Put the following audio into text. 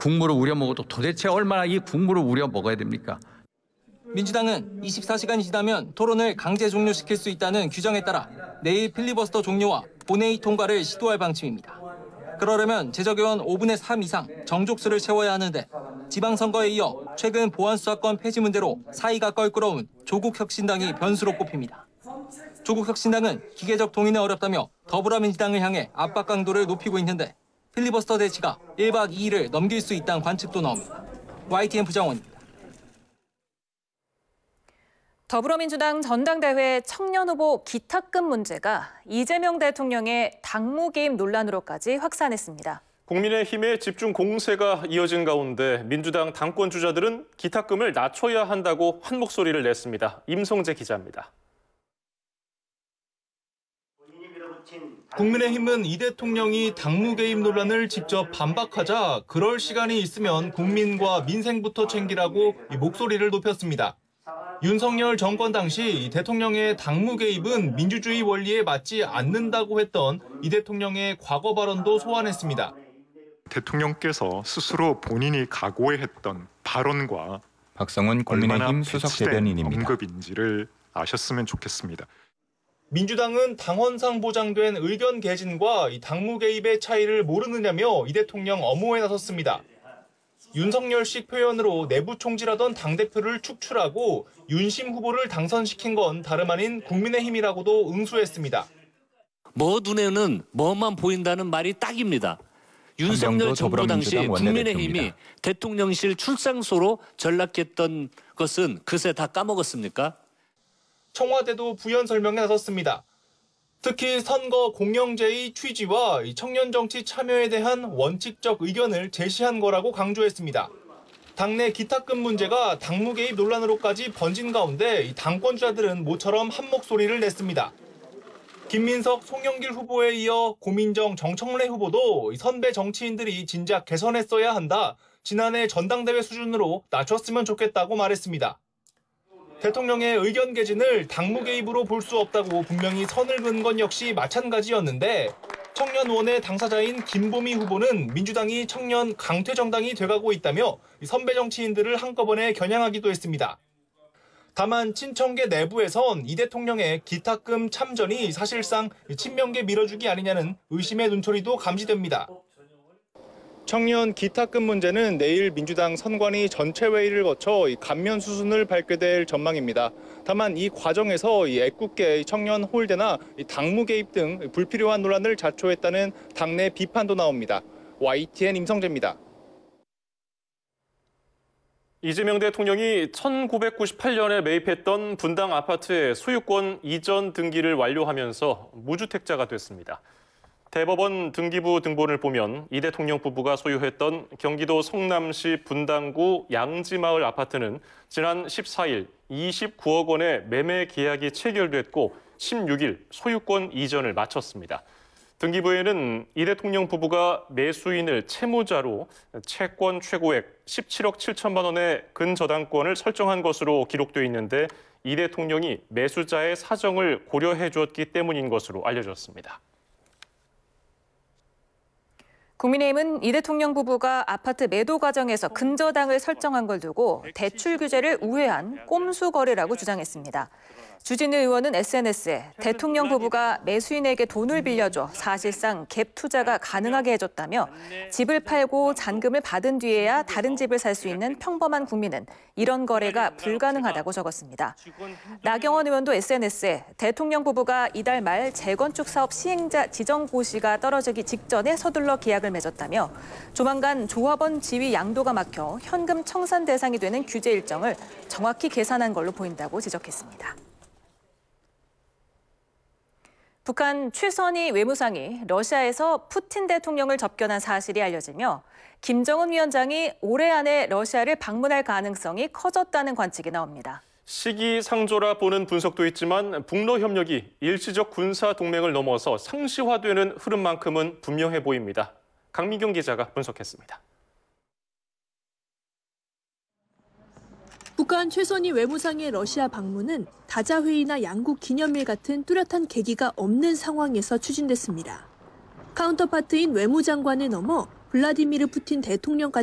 국물을 우려 먹어도 도대체 얼마나 이 국물을 우려 먹어야 됩니까? 민주당은 24시간이 지나면 토론을 강제 종료시킬 수 있다는 규정에 따라 내일 필리버스터 종료와 본회의 통과를 시도할 방침입니다. 그러려면 제적의원 5분의 3 이상 정족수를 채워야 하는데 지방선거에 이어 최근 보안수사권 폐지 문제로 사이가 껄끄러운 조국혁신당이 변수로 꼽힙니다. 조국혁신당은 기계적 동의는 어렵다며 더불어민주당을 향해 압박 강도를 높이고 있는데 필리버스터 대치가 1박 2일을 넘길 수 있다는 관측도 나옵니다. YTN 부장원입니다. 더불어민주당 전당대회 청년 후보 기탁금 문제가 이재명 대통령의 당무 개입 논란으로까지 확산했습니다. 국민의힘의 집중 공세가 이어진 가운데 민주당 당권 주자들은 기탁금을 낮춰야 한다고 한 목소리를 냈습니다. 임성재 기자입니다. 국민의힘은 이 대통령이 당무 개입 논란을 직접 반박하자 그럴 시간이 있으면 국민과 민생부터 챙기라고 목소리를 높였습니다. 윤석열 정권 당시 대통령의 당무 개입은 민주주의 원리에 맞지 않는다고 했던 이 대통령의 과거 발언도 소환했습니다. 대통령께서 스스로 본인이 각오했던 발언과 박성훈 국민의힘 수석 대변인입니다. 언급인지를 아셨으면 좋겠습니다. 민주당은 당헌상 보장된 의견 개진과 당무 개입의 차이를 모르느냐며 이 대통령 엄호에 나섰습니다. 윤석열식 표현으로 내부 총질하던 당대표를 축출하고 윤심 후보를 당선시킨 건 다름 아닌 국민의힘이라고도 응수했습니다. 뭐 눈에는 뭐만 보인다는 말이 딱입니다. 윤석열 정부 당시 국민의힘이 대통령실 출상소로 전락했던 것은 그새 다 까먹었습니까? 청와대도 부연 설명에 나섰습니다. 특히 선거 공영제의 취지와 청년 정치 참여에 대한 원칙적 의견을 제시한 거라고 강조했습니다. 당내 기탁금 문제가 당무 개입 논란으로까지 번진 가운데 당권주자들은 모처럼 한 목소리를 냈습니다. 김민석, 송영길 후보에 이어 고민정, 정청래 후보도 선배 정치인들이 진작 개선했어야 한다. 지난해 전당대회 수준으로 낮췄으면 좋겠다고 말했습니다. 대통령의 의견 개진을 당무 개입으로 볼 수 없다고 분명히 선을 그은 건 역시 마찬가지였는데 청년원의 당사자인 김보미 후보는 민주당이 청년 강퇴 정당이 돼가고 있다며 선배 정치인들을 한꺼번에 겨냥하기도 했습니다. 다만 친청계 내부에선 이 대통령의 기탁금 참전이 사실상 친명계 밀어주기 아니냐는 의심의 눈초리도 감지됩니다. 청년 기탁금 문제는 내일 민주당 선관위 전체 회의를 거쳐 감면 수순을 밟게 될 전망입니다. 다만 이 과정에서 애꿎게 청년 홀대나 당무 개입 등 불필요한 논란을 자초했다는 당내 비판도 나옵니다. YTN 임성재입니다. 이재명 대통령이 1998년에 매입했던 분당 아파트의 소유권 이전 등기를 완료하면서 무주택자가 됐습니다. 대법원 등기부 등본을 보면 이 대통령 부부가 소유했던 경기도 성남시 분당구 양지마을 아파트는 지난 14일 29억 원의 매매 계약이 체결됐고 16일 소유권 이전을 마쳤습니다. 등기부에는 이 대통령 부부가 매수인을 채무자로 채권 최고액 17억 7천만 원의 근저당권을 설정한 것으로 기록돼 있는데 이 대통령이 매수자의 사정을 고려해 주었기 때문인 것으로 알려졌습니다. 국민의힘은 이 대통령 부부가 아파트 매도 과정에서 근저당을 설정한 걸 두고 대출 규제를 우회한 꼼수 거래라고 주장했습니다. 주진우 의원은 SNS에 대통령 부부가 매수인에게 돈을 빌려줘 사실상 갭 투자가 가능하게 해줬다며 집을 팔고 잔금을 받은 뒤에야 다른 집을 살 수 있는 평범한 국민은 이런 거래가 불가능하다고 적었습니다. 나경원 의원도 SNS에 대통령 부부가 이달 말 재건축 사업 시행자 지정 고시가 떨어지기 직전에 서둘러 계약을 맺었다며 조만간 조합원 지위 양도가 막혀 현금 청산 대상이 되는 규제 일정을 정확히 계산한 걸로 보인다고 지적했습니다. 북한 최선희 외무상이 러시아에서 푸틴 대통령을 접견한 사실이 알려지며 김정은 위원장이 올해 안에 러시아를 방문할 가능성이 커졌다는 관측이 나옵니다. 시기상조라 보는 분석도 있지만 북러 협력이 일시적 군사 동맹을 넘어서 상시화되는 흐름만큼은 분명해 보입니다. 강민경 기자가 분석했습니다. 북한 최선희 외무상의 러시아 방문은 다자회의나 양국 기념일 같은 뚜렷한 계기가 없는 상황에서 추진됐습니다. 카운터파트인 외무장관을 넘어 블라디미르 푸틴 대통령까지